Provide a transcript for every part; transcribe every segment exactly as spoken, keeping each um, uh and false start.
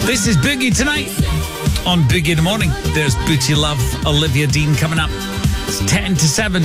This is Boogie tonight on Boogie in the Morning. There's Booty Love, Olivia Dean coming up. It's ten to seven.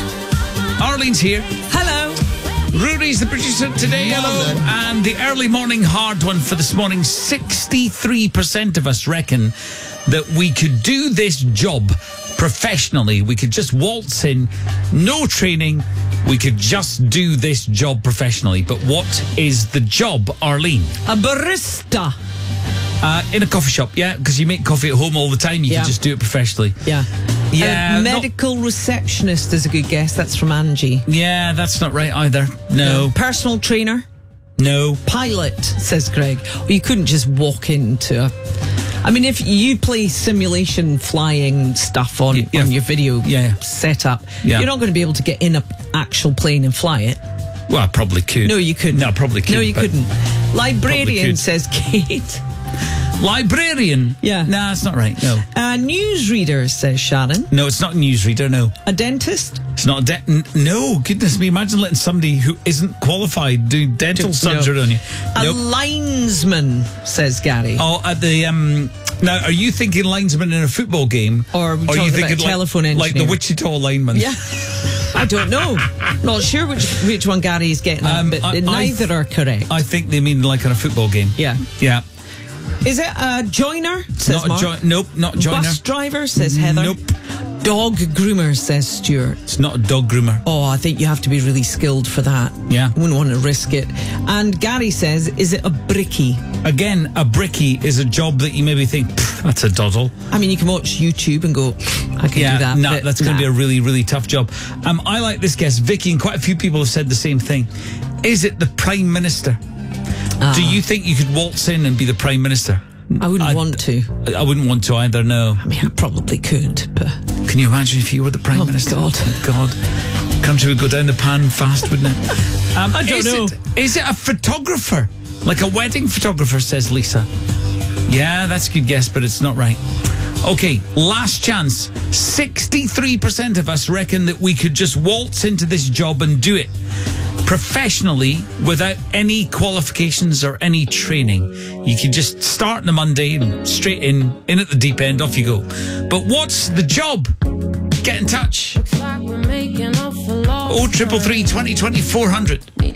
Arlene's here. Hello. Rudy's the producer today. Hello. And the early morning hard one for this morning. sixty-three percent of us reckon that we could do this job professionally. We could just waltz in, no training. We could just do this job professionally. But what is the job, Arlene? A barista. Uh, in a coffee shop, yeah, because you make coffee at home all the time. You Yeah. can just do it professionally. Yeah. Yeah. A not- medical receptionist is a good guess. That's from Angie. yeah, that's not right either. No. Personal trainer. No. Pilot, says Greg. Well, you couldn't just walk into a... I mean, if you play simulation flying stuff on, Y- yeah. on your video Yeah. setup, Yeah. you're not going to be able to get in an actual plane and fly it. Well, I probably could. No, you couldn't. No, I probably could. No, you but- couldn't. Librarian, could. says Kate. Librarian? Yeah. Nah, it's not right. No. A newsreader, says Sharon. No, it's not a newsreader, no. A dentist. It's not a de- n- No, goodness me. Imagine letting somebody who isn't qualified do dental No. surgery on you. A Nope. linesman, says Gary. Oh, at the... um. Now, are you thinking linesman in a football game? Or are we are talking you about thinking a like, telephone like the engineer? Wichita lineman? Yeah. I don't know. Not sure which which one Gary's getting at, Um, but I- neither I- are correct. I think they mean like on a football game. yeah. Yeah. Is it a joiner? Says Not a Mark. jo- Nope, not a joiner. Bus driver, says Heather. Nope. Dog groomer, says Stuart. It's not a dog groomer. Oh, I think you have to be really skilled for that. Yeah. Wouldn't want to risk it. And Gary says, is it a brickie? Again, a brickie is a job that you maybe think, "Pff, that's a doddle. I mean, you can watch YouTube and go, I can Yeah, do that. no, but that's going to nah. be a really, really tough job. Um, I like this guess. Vicky and quite a few people have said the same thing. Is it the Prime Minister? Ah. Do you think you could waltz in and be the Prime Minister? I wouldn't I- want to. I wouldn't want to either, no. I mean, I probably could, but... Can you imagine if you were the Prime Oh, Minister? God. Oh, God. Country would go down the pan fast, wouldn't it? Um, I don't is know. It, is it a photographer? Like a wedding photographer, says Lisa. Yeah, that's a good guess, but it's not right. Okay, last chance. sixty-three percent of us reckon that we could just waltz into this job and do it professionally without any qualifications or any training. You can just start on a Monday and straight in, in at the deep end, off you go. But what's the job? Get in touch. Oh, triple three, twenty, twenty, four hundred.